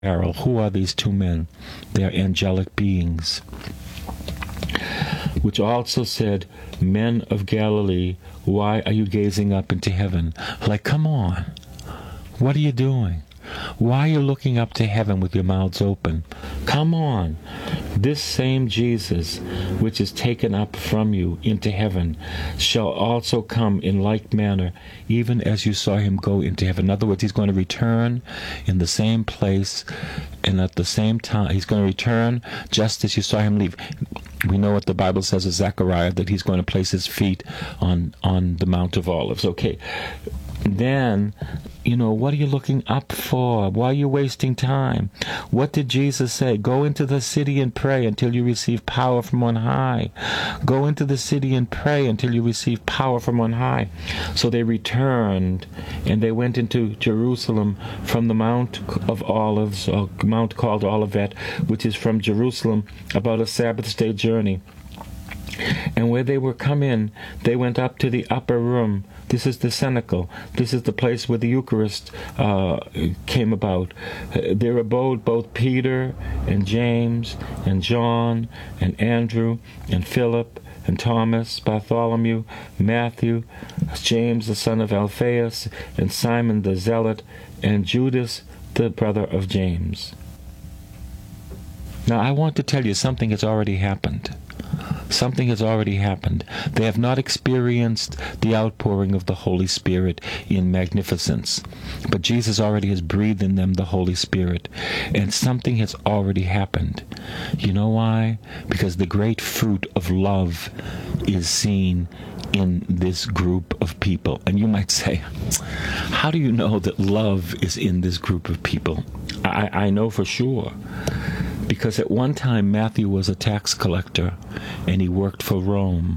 Carol, who are these two men? They are angelic beings, which also said, "Men of Galilee, why are you gazing up into heaven?" Like, come on. What are you doing? Why are you looking up to heaven with your mouths open? Come on. This same Jesus, which is taken up from you into heaven, shall also come in like manner, even as you saw him go into heaven. In other words, he's going to return in the same place and at the same time. He's going to return just as you saw him leave. We know what the Bible says of Zechariah, that he's going to place his feet on the Mount of Olives. Okay. Then, what are you looking up for? Why are you wasting time? What did Jesus say? Go into the city and pray until you receive power from on high. Go into the city and pray until you receive power from on high. So they returned, and they went into Jerusalem from the Mount of Olives, or Mount called Olivet, which is from Jerusalem about a Sabbath day journey. And where they were come in, they went up to the upper room. This is the cenacle. This is the place where the Eucharist came about. There abode both Peter and James and John and Andrew and Philip and Thomas, Bartholomew, Matthew, James the son of Alphaeus, and Simon the Zealot, and Judas the brother of James. Now I want to tell you something has already happened. Something has already happened. They have not experienced the outpouring of the Holy Spirit in magnificence, but Jesus already has breathed in them the Holy Spirit, and something has already happened. You know why? Because the great fruit of love is seen in this group of people. And you might say, how do you know that love is in this group of people? I know for sure. Because at one time Matthew was a tax collector and he worked for Rome.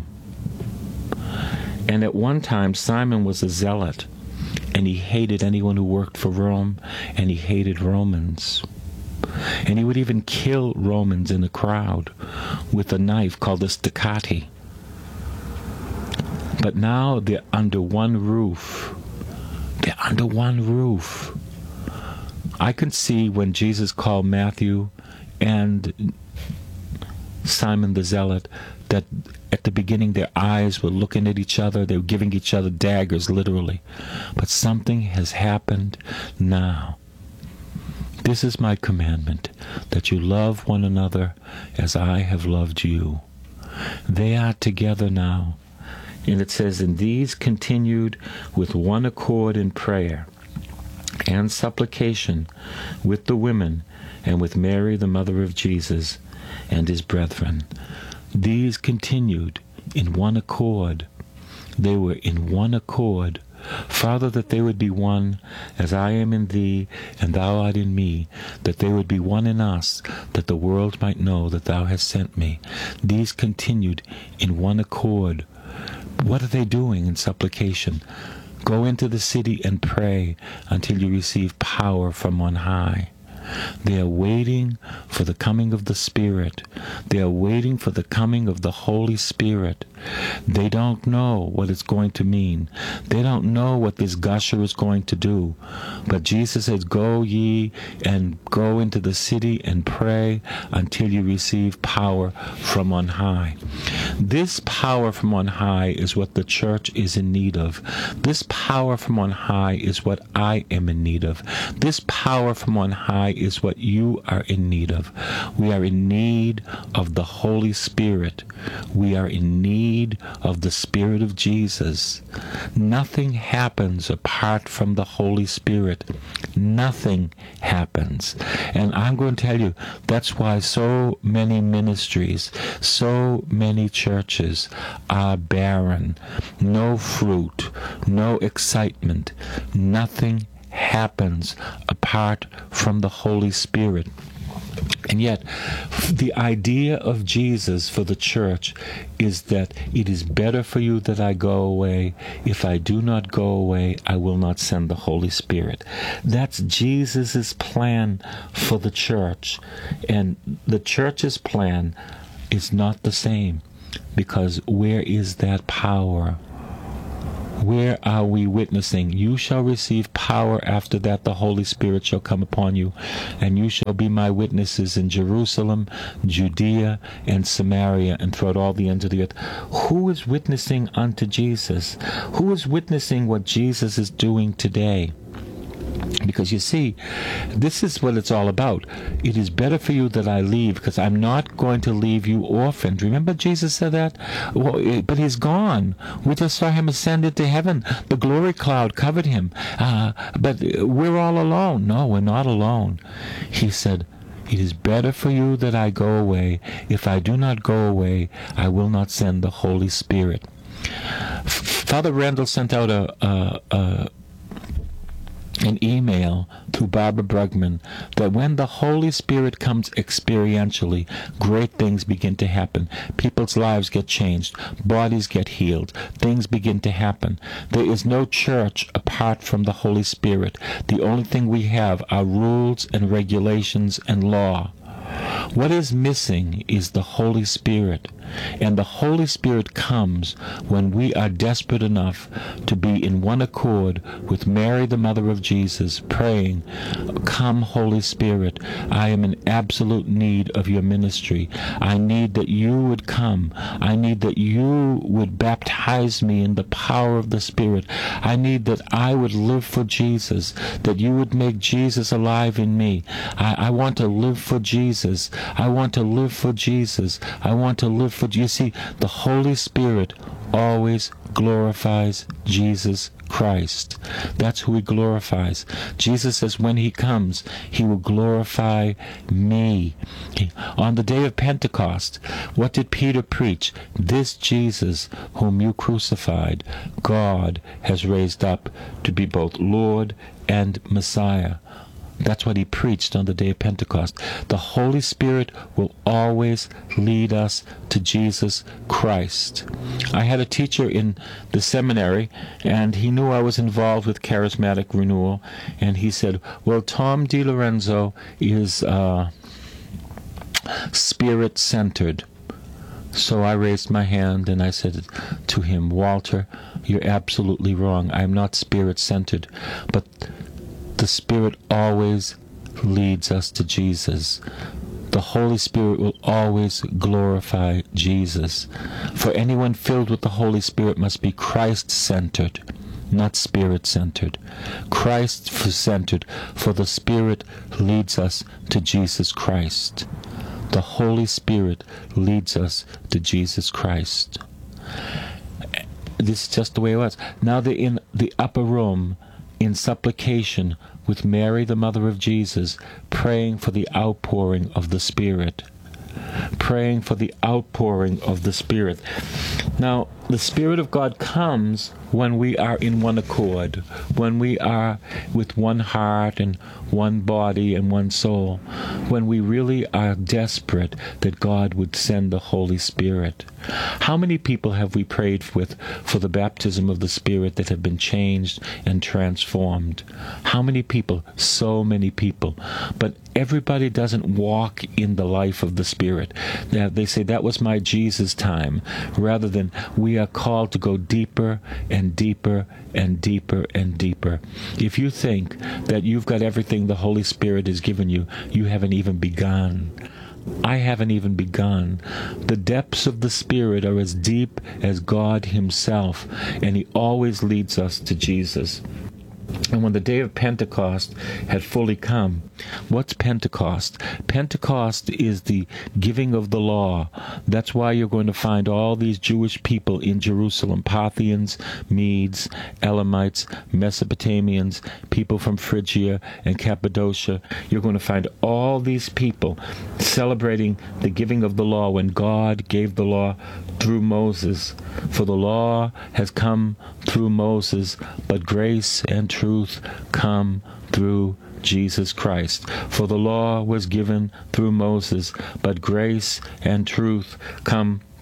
And at one time Simon was a zealot and he hated anyone who worked for Rome, and he hated Romans. And he would even kill Romans in a crowd with a knife called a staccati. But now they're under one roof. They're under one roof. I can see when Jesus called Matthew and Simon the Zealot, that at the beginning their eyes were looking at each other, they were giving each other daggers, literally. But something has happened now. This is my commandment, that you love one another as I have loved you. They are together now. And it says, and these continued with one accord in prayer and supplication with the women, and with Mary, the mother of Jesus, and his brethren. These continued in one accord. They were in one accord. Father, that they would be one, as I am in thee, and thou art in me, that they would be one in us, that the world might know that thou hast sent me. These continued in one accord. What are they doing in supplication? Go into the city and pray until you receive power from on high. They are waiting for the coming of the Spirit. They are waiting for the coming of the Holy Spirit. They don't know what it's going to mean. They don't know what this gusher is going to do. But Jesus says, go ye and go into the city and pray until you receive power from on high. This power from on high is what the church is in need of. This power from on high is what I am in need of. This power from on high is what you are in need of. We are in need of the Holy Spirit. We are in need of the Spirit of Jesus. Nothing happens apart from the Holy Spirit. Nothing happens. And I'm going to tell you, that's why so many ministries, so many churches are barren. No fruit, no excitement, nothing happens apart from the Holy Spirit. And yet, the idea of Jesus for the church is that it is better for you that I go away. If I do not go away, I will not send the Holy Spirit. That's Jesus' plan for the church. And the church's plan is not the same, because where is that power? Where are we witnessing? You shall receive power. After that, the Holy Spirit shall come upon you, and you shall be my witnesses in Jerusalem, Judea, and Samaria, and throughout all the ends of the earth. Who is witnessing unto Jesus? Who is witnessing what Jesus is doing today? Because you see, this is what it's all about. It is better for you that I leave, because I'm not going to leave you orphaned. Remember Jesus said that? Well, but he's gone. We just saw him ascend into heaven. The glory cloud covered him. But we're all alone. No, we're not alone. He said, it is better for you that I go away. If I do not go away, I will not send the Holy Spirit. Father Randall sent out an email to Barbara Brugman that when the Holy Spirit comes experientially, great things begin to happen. People's lives get changed. Bodies get healed. Things begin to happen. There is no church apart from the Holy Spirit. The only thing we have are rules and regulations and law. What is missing is the Holy Spirit. And the Holy Spirit comes when we are desperate enough to be in one accord with Mary, the mother of Jesus, praying, come, Holy Spirit, I am in absolute need of your ministry. I need that you would come. I need that you would baptize me in the power of the Spirit. I need that I would live for Jesus, that you would make Jesus alive in me. I want to live for Jesus. I want to live for Jesus. I want to live for, you see, the Holy Spirit always glorifies Jesus Christ. That's who he glorifies. Jesus says when he comes, he will glorify me. On the day of Pentecost, what did Peter preach? This Jesus whom you crucified, God has raised up to be both Lord and Messiah. That's what he preached on the day of Pentecost. The Holy Spirit will always lead us to Jesus Christ. I had a teacher in the seminary, and he knew I was involved with charismatic renewal, and he said, well, Tom DiLorenzo is Spirit-centered. So I raised my hand and I said to him, Walter, you're absolutely wrong. I'm not Spirit-centered, but the Spirit always leads us to Jesus. The Holy Spirit will always glorify Jesus. For anyone filled with the Holy Spirit must be Christ-centered, not Spirit-centered. Christ-centered, for the Spirit leads us to Jesus Christ. The Holy Spirit leads us to Jesus Christ. This is just the way it was. Now they're in the upper room, in supplication with Mary, the mother of Jesus, praying for the outpouring of the Spirit. Praying for the outpouring of the Spirit. Now, the Spirit of God comes when we are in one accord, when we are with one heart and one body and one soul, when we really are desperate that God would send the Holy Spirit. How many people have we prayed with for the baptism of the Spirit that have been changed and transformed? How many people? So many people. But everybody doesn't walk in the life of the Spirit. They say, that was my Jesus time, rather than we are called to go deeper and deeper and deeper and deeper. If you think that you've got everything the Holy Spirit has given you, you haven't even begun. I haven't even begun. The depths of the Spirit are as deep as God Himself, and He always leads us to Jesus. And when the day of Pentecost had fully come, what's Pentecost? Pentecost is the giving of the law. That's why you're going to find all these Jewish people in Jerusalem, Parthians, Medes, Elamites, Mesopotamians, people from Phrygia and Cappadocia. You're going to find all these people celebrating the giving of the law when God gave the law through Moses. For the law has come through Moses, but grace and truth come through Jesus Christ. For the law was given through Moses, but grace and truth come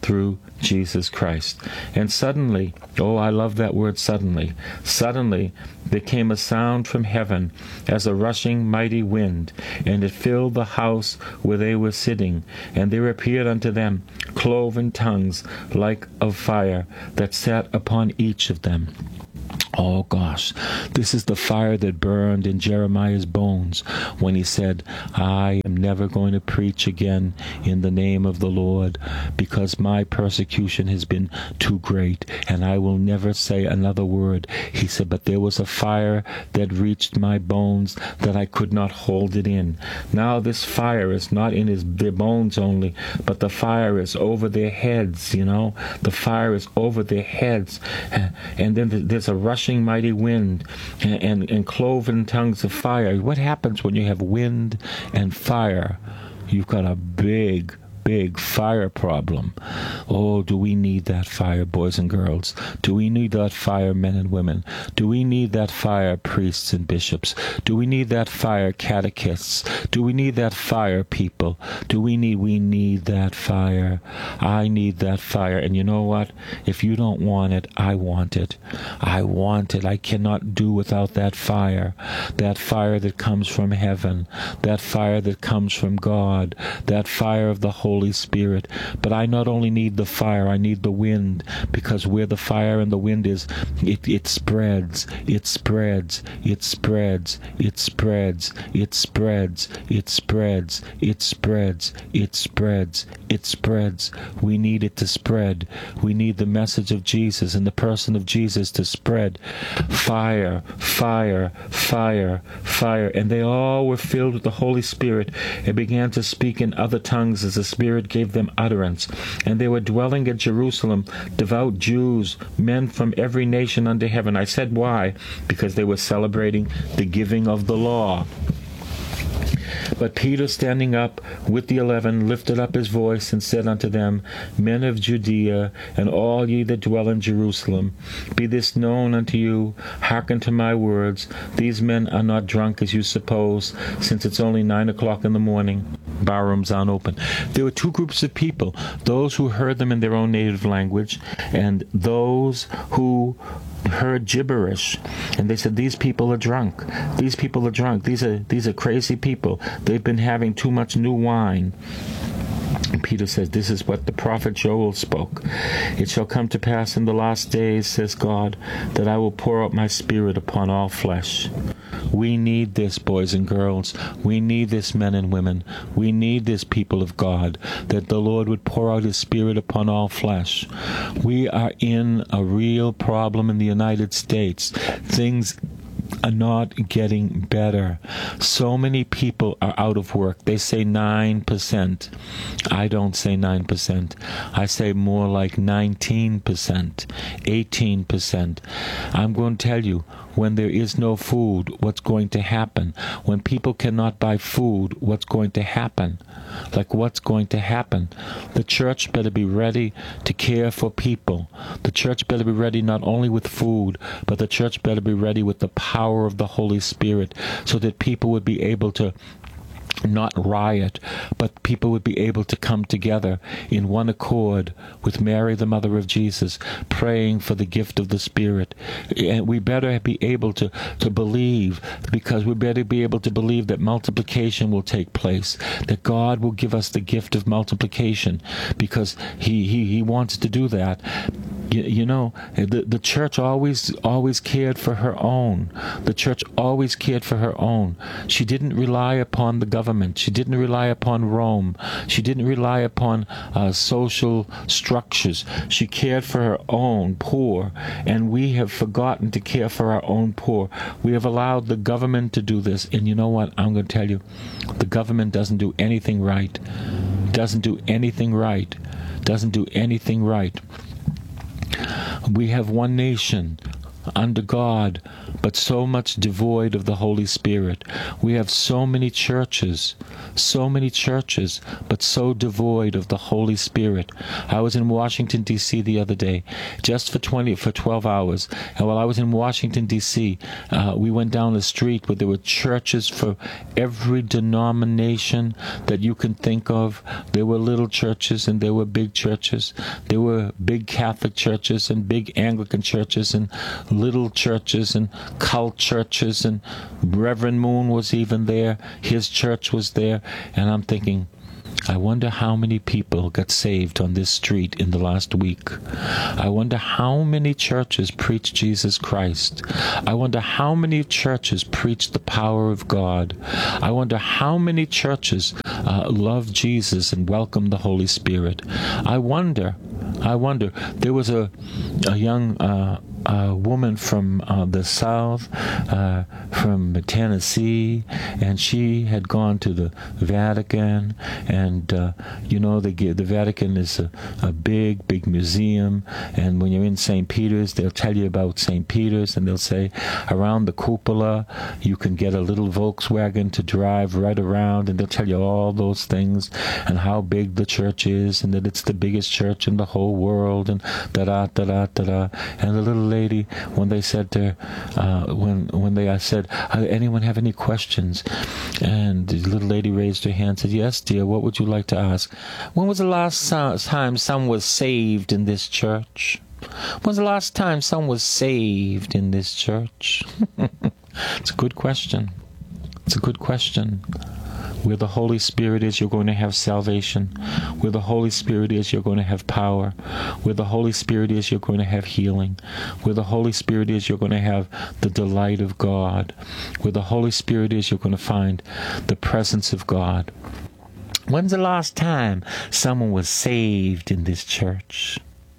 through Jesus Christ. And suddenly, oh, I love that word suddenly. Suddenly, there came a sound from heaven as a rushing mighty wind, and it filled the house where they were sitting. And there appeared unto them cloven tongues like of fire that sat upon each of them. Oh gosh, this is the fire that burned in Jeremiah's bones when he said, I am never going to preach again in the name of the Lord because my persecution has been too great and I will never say another word. He said, but there was a fire that reached my bones that I could not hold it in. Now this fire is not in their bones only, but the fire is over their heads, you know. The fire is over their heads. And then there's a rushing mighty wind and cloven tongues of fire. What happens when you have wind and fire? You've got a big fire problem. Oh, do we need that fire, boys and girls? Do we need that fire, men and women? Do we need that fire, priests and bishops? Do we need that fire, catechists? Do we need that fire, people? We need that fire. I need that fire. And you know what? If you don't want it, I want it. I want it. I cannot do without that fire. That fire that comes from heaven. That fire that comes from God. That fire of the Holy Spirit. But I not only need the fire, I need the wind, because where the fire and the wind is, it spreads, it spreads, it spreads, it spreads, it spreads, it spreads, it spreads, it spreads, it spreads. We need it to spread. We need the message of Jesus and the person of Jesus to spread. Fire, fire, fire, fire. And they all were filled with the Holy Spirit and began to speak in other tongues as the Spirit gave them utterance. And they were dwelling at Jerusalem, devout Jews, men from every nation under heaven. I said why? Because they were celebrating the giving of the law. But Peter, standing up with the 11, lifted up his voice and said unto them, Men of Judea, and all ye that dwell in Jerusalem, be this known unto you, hearken to my words. These men are not drunk as you suppose, since it's only 9 o'clock in the morning. Barrooms aren't open. There were two groups of people, those who heard them in their own native language, and those who heard gibberish, and they said, these people are drunk. These people are drunk. These are crazy people. They've been having too much new wine. And Peter says, this is what the prophet Joel spoke. It shall come to pass in the last days, says God, that I will pour out my Spirit upon all flesh. We need this, boys and girls. We need this, men and women. We need this, people of God, that the Lord would pour out His Spirit upon all flesh. We are in a real problem in the United States. Things are not getting better. So many people are out of work. They say 9%. I don't say 9%. I say more like 19%, 18%. I'm going to tell you, when there is no food, what's going to happen? When people cannot buy food, what's going to happen? Like, what's going to happen? The church better be ready to care for people. The church better be ready not only with food, but the church better be ready with the power of the Holy Spirit, so that people would be able to not riot, but people would be able to come together in one accord with Mary, the mother of Jesus, praying for the gift of the Spirit. And we better be able to believe, because we better be able to believe that multiplication will take place, that God will give us the gift of multiplication, because He wants to do that. You know, the church always cared for her own. The church always cared for her own. She didn't rely upon the government. She didn't rely upon Rome. She didn't rely upon social structures. She cared for her own poor, and we have forgotten to care for our own poor. We have allowed the government to do this, and you know what? I'm going to tell you, the government doesn't do anything right. Doesn't do anything right. Doesn't do anything right. We have one nation, under God, but so much devoid of the Holy Spirit. We have so many churches, but so devoid of the Holy Spirit. I was in Washington, D.C. the other day, just for 12 hours. And while I was in Washington, D.C., we went down the street where there were churches for every denomination that you can think of. There were little churches and there were big churches. There were big Catholic churches and big Anglican churches and little churches and cult churches, and Reverend Moon was even there. His church was there. And I'm thinking, I wonder how many people got saved on this street in the last week. I wonder how many churches preach Jesus Christ. I wonder how many churches preach the power of God. I wonder how many churches love Jesus and welcome the Holy Spirit. I wonder. There was a young woman from the South, from Tennessee, and she had gone to the Vatican, and the Vatican is a big museum, and when you're in St. Peter's, they'll tell you about St. Peter's, and they'll say around the cupola you can get a little Volkswagen to drive right around, and they'll tell you all those things, and how big the church is, and that it's the biggest church in the whole world, and da-da-da-da-da-da. And the little lady, when they said to her, when I said, anyone have any questions? And the little lady raised her hand and said, yes, dear, what would you like to ask? When was the last time someone was saved in this church? When was the last time someone was saved in this church? It's a good question. It's a good question. Where the Holy Spirit is, you're going to have salvation. Where the Holy Spirit is, you're going to have power. Where the Holy Spirit is, you're going to have healing. Where the Holy Spirit is, you're going to have the delight of God. Where the Holy Spirit is, you're going to find the presence of God. When's the last time someone was saved in this church?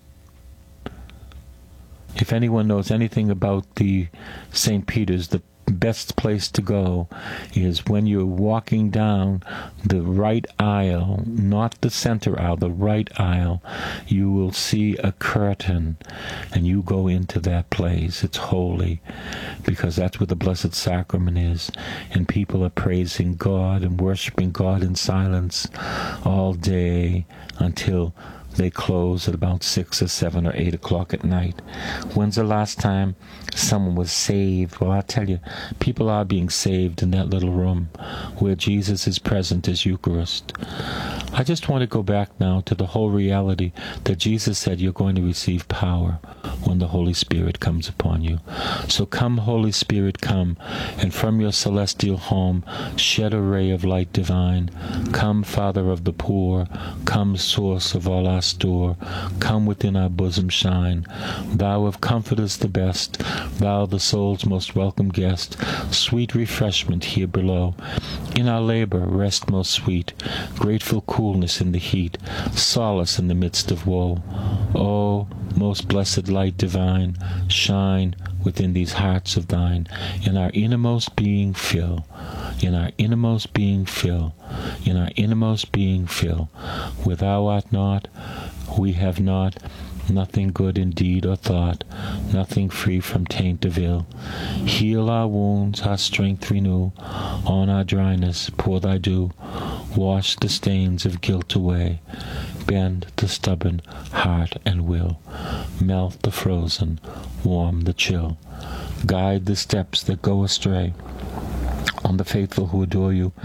If anyone knows anything about the St. Peter's, the best place to go is when you're walking down the right aisle, not the center aisle, the right aisle. You will see a curtain, and you go into that place. It's holy, because that's where the Blessed Sacrament is, and people are praising God and worshiping God in silence all day until they close at about 6 or 7 or 8 o'clock at night. When's the last time someone was saved? Well, I tell you, people are being saved in that little room where Jesus is present as Eucharist. I just want to go back now to the whole reality that Jesus said you're going to receive power when the Holy Spirit comes upon you. So come, Holy Spirit, come, and from your celestial home shed a ray of light divine. Come, Father of the poor, come, source of all our store, come within our bosom shine. Thou of comforters the best, thou the soul's most welcome guest, sweet refreshment here below. In our labor rest most sweet, grateful coolness in the heat, solace in the midst of woe. O most blessed light divine, shine within these hearts of thine. In our innermost being fill, in our innermost being fill, in our innermost being fill. Where thou art not, we have not, nothing good in deed or thought, nothing free from taint of ill. Heal our wounds, our strength renew, on our dryness pour thy dew. Wash the stains of guilt away, bend the stubborn heart and will, melt the frozen, warm the chill. Guide the steps that go astray on the faithful who adore you,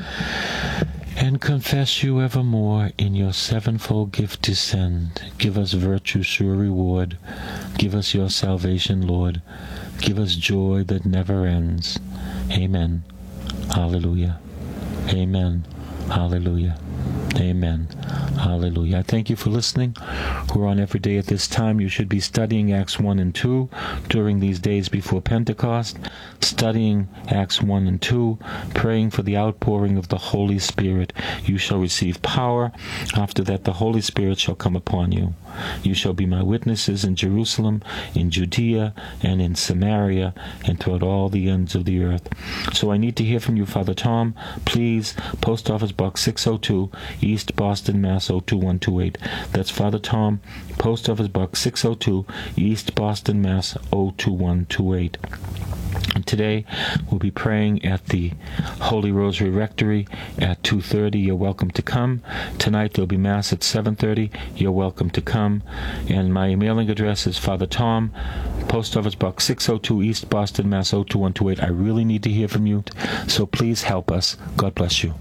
and confess you evermore. In your sevenfold gift descend. Give us virtue's sure reward. Give us your salvation, Lord. Give us joy that never ends. Amen. Hallelujah. Amen. Hallelujah. Amen. Hallelujah. I thank you for listening. We're on every day at this time. You should be studying Acts 1 and 2 during these days before Pentecost, studying Acts 1 and 2, praying for the outpouring of the Holy Spirit. You shall receive power. After that, the Holy Spirit shall come upon you. You shall be my witnesses in Jerusalem, in Judea, and in Samaria, and toward all the ends of the earth. So I need to hear from you, Father Tom. Please, Post Office Box 602, East Boston, Mass. 02128. That's Father Tom, Post Office Box 602, East Boston, Mass. 02128. And today we'll be praying at the Holy Rosary Rectory at 2:30. You're welcome to come. Tonight there'll be Mass at 7:30. You're welcome to come. And my mailing address is Father Tom, Post Office Box 602, East Boston, Mass. 02128. I really need to hear from you, so please help us. God bless you.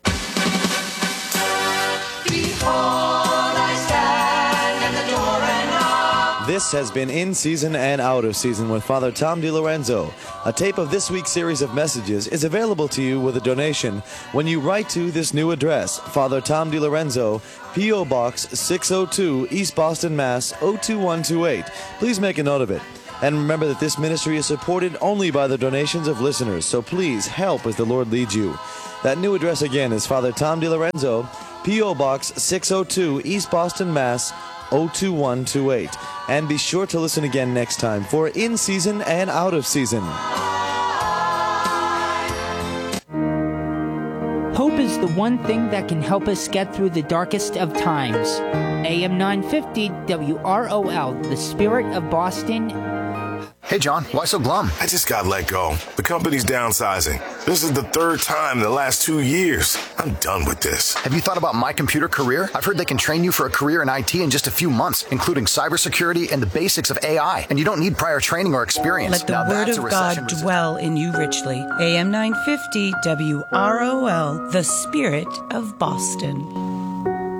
This has been In Season and Out of Season with Father Tom DiLorenzo. A tape of this week's series of messages is available to you with a donation when you write to this new address, Father Tom DiLorenzo, P.O. Box 602, East Boston, Mass. 02128. Please make a note of it. And remember that this ministry is supported only by the donations of listeners, so please help as the Lord leads you. That new address again is Father Tom DiLorenzo, P.O. Box 602, East Boston, Mass. 02128. And be sure to listen again next time for In Season and Out of Season. Hope is the one thing that can help us get through the darkest of times. AM 950 WROL, the Spirit of Boston. Hey, John, why so glum? I just got let go. The company's downsizing. This is the third time in the last 2 years. I'm done with this. Have you thought about My Computer Career? I've heard they can train you for a career in IT in just a few months, including cybersecurity and the basics of AI. And you don't need prior training or experience. Let the word of God dwell in you richly. AM 950 WROL, the Spirit of Boston.